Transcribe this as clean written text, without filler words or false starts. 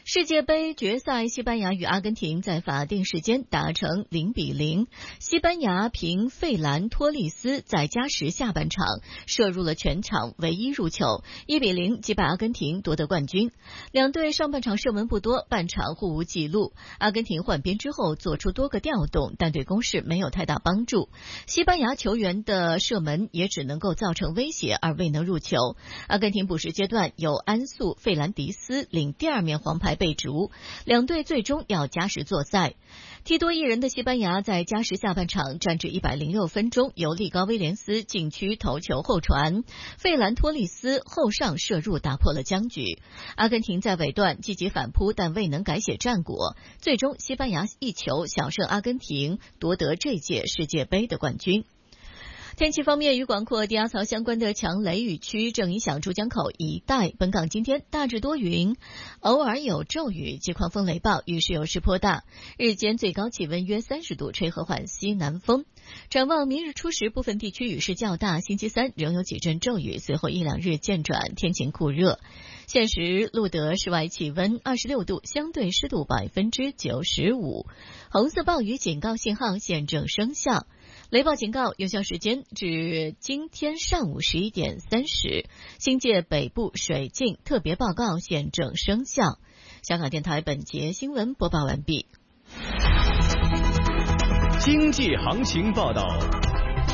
世界杯决赛，西班牙与阿根廷在法定时间打成0-0，西班牙凭费兰托利斯在加时下半场射入了全场唯一入球，1-0击败阿根廷夺得冠军。两队上半场射门不多，半场互无纪录。阿根廷换边之后做出多个调动，但对攻势没有太大帮助。西班牙球员的射门也只能够造成威胁而未能入球。阿根廷补时阶段由安素·费兰迪斯领第二面黄牌被逐，两队最终要加时作赛。踢多一人的西班牙在加时下半场战至106分钟，由利高威廉斯禁区头球后传，费兰托利斯后上射入打破了僵局。阿根廷在尾段积极反扑，但未能改写战果，最终西班牙一球小胜阿根廷，夺得这届世界杯的冠军。天气方面，与广阔低压槽相关的强雷雨区正影响珠江口一带。本港今天大致多云，偶尔有骤雨及狂风雷暴，雨势有时颇大。日间最高气温约30度，吹和缓西南风。展望明日初时，部分地区雨势较大，星期三仍有几阵骤雨，随后1-2日渐转天晴酷热。现时录得室外气温26度，相对湿度95%。红色暴雨警告信号现正生效。雷暴警告有效时间至今天上午11点30，新界北部水浸特别报告现正生效。香港电台本节新闻播报完毕。 经济行情报道。